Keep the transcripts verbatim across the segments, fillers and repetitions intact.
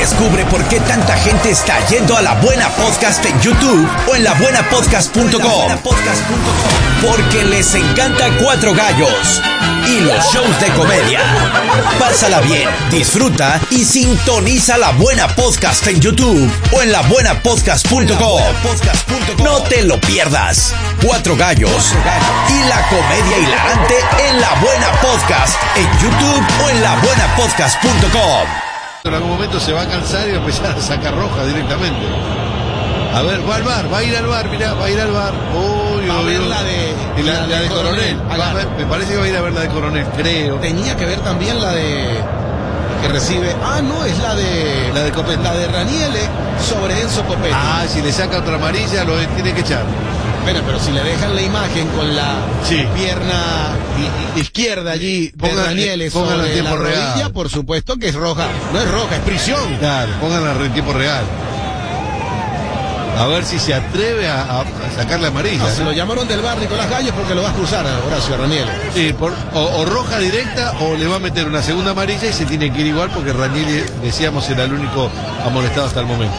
Descubre por qué tanta gente está yendo a La Buena Podcast en YouTube o en la buena podcast punto com. Porque les encanta Cuatro Gallos y los shows de comedia. Pásala bien, disfruta y sintoniza La Buena Podcast en YouTube o en la buena podcast punto com. No te lo pierdas. Cuatro Gallos y la comedia hilarante en La Buena Podcast en YouTube o en la buena podcast punto com. En algún momento se va a cansar y va a empezar a sacar roja directamente. A ver, va al bar, va a ir al bar, mirá, va a ir al bar. Uy, va a ver uy, la de, y la, la la de de Coronel. Coronel. Va a ver, me parece que va a ir a ver la de Coronel, creo. Tenía que ver también la de que recibe. Ah, no, es la de La de Copete. La de Raniele sobre Enzo Copete. Ah, si le saca otra amarilla lo tiene que echar. Bueno, pero si le dejan la imagen con la Sí. pierna i- izquierda allí de Pongan- Raniele pónganla en sobre la tiempo rodilla, real. por supuesto que es roja. No es roja, es prisión. Claro, pónganla en tiempo real. A ver si se atreve a, a sacar la amarilla. No, se lo llamaron del bar Nicolás Gallos porque lo va a cruzar a Horacio Raniele. Sí, por- o, o roja directa o le va a meter una segunda amarilla y se tiene que ir igual porque Ranieri, decíamos, era el único amonestado hasta el momento.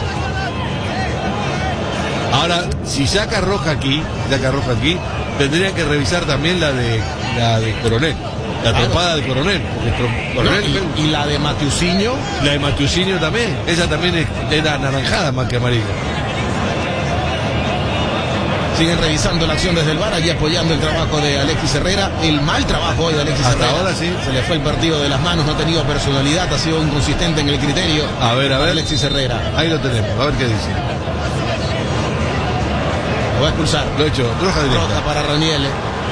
Ahora, si saca roja aquí, saca roja aquí, tendría que revisar también la de la de Coronel, la Claro. trompada de Coronel, porque trom- Coronel, Y, y la de Matiusinho, la de Matiusinho también, esa también es- era anaranjada más que amarilla. siguen revisando la acción desde el bar, allí apoyando el trabajo de Alexis Herrera, el mal trabajo hoy de Alexis Hasta Herrera. ahora sí. Se le fue el partido de las manos, no ha tenido personalidad, ha sido inconsistente en el criterio. A ver, a ver. Alexis Herrera, Ahí lo tenemos, a ver qué dice. lo va a expulsar. Lo he hecho, roja directa. Roja para Raniele.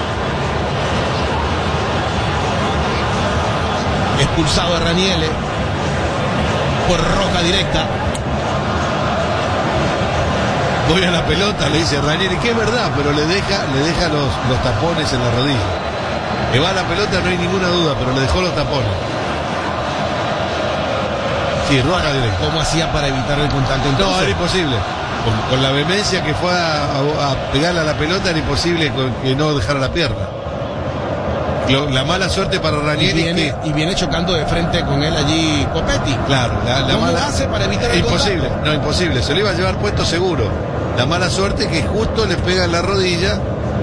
Expulsado a Raniele por roja directa. Voy a la pelota, le dice Ranieri, que es verdad, pero le deja, le deja los, los tapones en la rodilla. Que va a la pelota, no hay ninguna duda, pero le dejó los tapones. Sí, roja directa. ¿Cómo hacía para evitar el contacto No, entonces? era imposible. Con, con la vehemencia que fue a, a- a pegarle a la pelota, era imposible con- que no dejara la pierna. Lo- la mala suerte para y, Ranieri es viene, que... y viene chocando de frente con él allí Copetti. Claro, la, la ¿Cómo mala... hace para evitar el Imposible, contacto? no, imposible. Se lo iba a llevar puesto seguro. La mala suerte es que justo le pega en la rodilla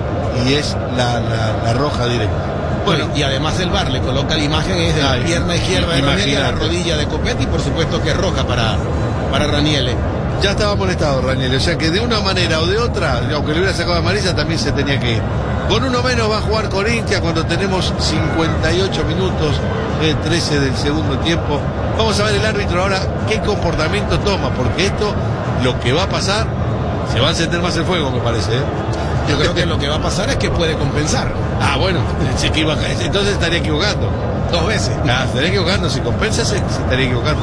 y es la, la, la roja directa. Bueno, y además el bar le coloca la imagen es de la Ay, pierna izquierda de Raniele a la imagínate. rodilla de Copetti, y por supuesto que es roja para, para Raniele. Ya estaba molestado Ranieri, o sea que de una manera o de otra, aunque le hubiera sacado amarilla, también se tenía que ir. Con uno menos va a jugar Corinthians cuando tenemos cincuenta y ocho minutos, eh, trece del segundo tiempo. Vamos a ver el árbitro ahora qué comportamiento toma, porque esto, lo que va a pasar, se va a encender más el fuego, me parece. ¿eh? Yo creo que lo que va a pasar es que puede compensar Ah, bueno, se equivoca, entonces estaría equivocando. dos veces. Ah, estaría equivocando, si compensa se, se estaría equivocando.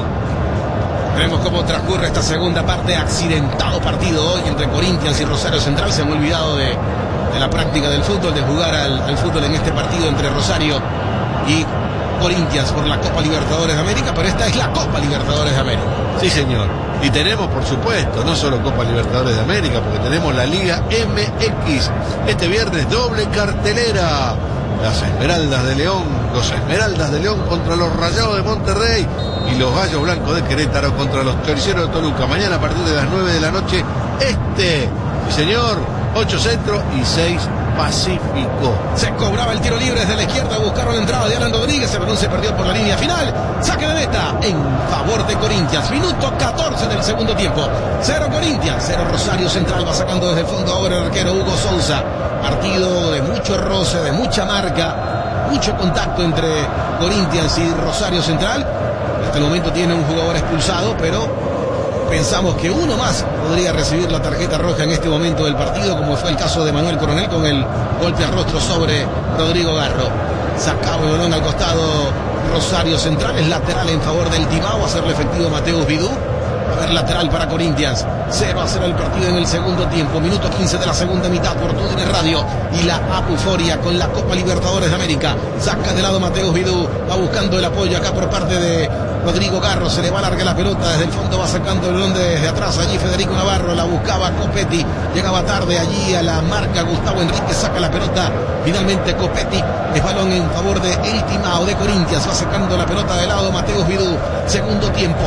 Veremos cómo transcurre esta segunda parte. Accidentado partido hoy entre Corinthians y Rosario Central. Se han olvidado de, de la práctica del fútbol, de jugar al, al fútbol en este partido entre Rosario y Corinthians por la Copa Libertadores de América, pero esta es la Copa Libertadores de América. Sí, señor. Y tenemos, por supuesto, no solo Copa Libertadores de América, porque tenemos la Liga M X. Este viernes doble cartelera. Las Esmeraldas de León, los Esmeraldas de León contra los Rayados de Monterrey y los Gallos Blancos de Querétaro contra los Choriceros de Toluca. Mañana a partir de las nueve de la noche, este, sí señor, ocho Centro y seis Pacífico. Se cobraba el tiro libre desde la izquierda, buscaron la entrada de Alan Rodríguez, el balón se perdió por la línea final. Saque de meta en favor de Corinthians. Minuto catorce del segundo tiempo. Cero Corinthians, cero Rosario Central. Va sacando desde el fondo ahora el arquero Hugo Sousa. Partido de mucho roce, de mucha marca, mucho contacto entre Corinthians y Rosario Central. Hasta el momento tiene un jugador expulsado, pero pensamos que uno más podría recibir la tarjeta roja en este momento del partido, como fue el caso de Manuel Coronel con el golpe al rostro sobre Rodrigo Garro. Sacaba el balón al costado Rosario Central, es lateral en favor del Timao, a hacerle efectivo Mateus Vidú. A ver, lateral para Corinthians. cero a cero el partido en el segundo tiempo. Minuto quince de la segunda mitad por T U D N Radio. Y la apuforia con la Copa Libertadores de América. Saca de lado Mateus Vidú. Va buscando el apoyo acá por parte de Rodrigo Garro. Se le va a largar la pelota. Desde el fondo va sacando el balón desde atrás. Allí Federico Navarro. La buscaba Copetti. Llegaba tarde allí a la marca Gustavo Enrique. Saca la pelota. Finalmente Copetti. Es balón en favor de El Timao de Corinthians. Va sacando la pelota de lado Mateus Vidú. Segundo tiempo.